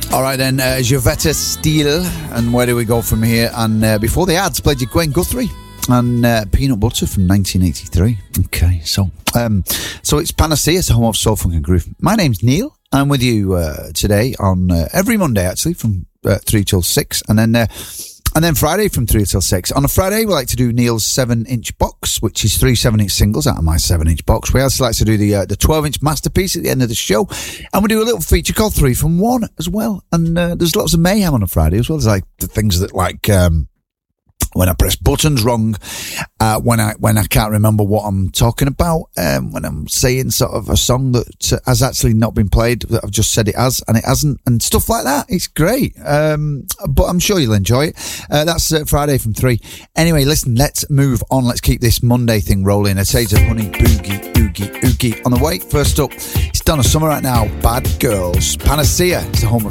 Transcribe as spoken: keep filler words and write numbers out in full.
All right then, uh, Jovetta Steele, and where do we go from here? And uh, before the ads, played you Gwen Guthrie and uh, Peanut Butter from nineteen eighty-three. Okay, so um, so it's Panacea, home of soul, funk and groove. My name's Neil. I'm with you uh, today on uh, every Monday actually from uh, three till six, and then. Uh, And then Friday from three till six. On a Friday, we like to do Neil's seven-inch box, which is three seven-inch singles out of my seven-inch box. We also like to do the uh, the twelve-inch masterpiece at the end of the show. And we do a little feature called Three from One as well. And uh, there's lots of mayhem on a Friday as well. There's like the things that like... Um, when I press buttons wrong, uh, when I when I can't remember what I'm talking about, um, when I'm saying sort of a song that uh, has actually not been played, that I've just said it has, and it hasn't, and stuff like that. It's great, um, but I'm sure you'll enjoy it. Uh, that's uh, Friday from three. Anyway, listen, let's move on. Let's keep this Monday thing rolling. A taste of honey, boogie, oogie, oogie. On the way, first up, it's Donna Summer right now. Bad Girls, Panacea. It's the home of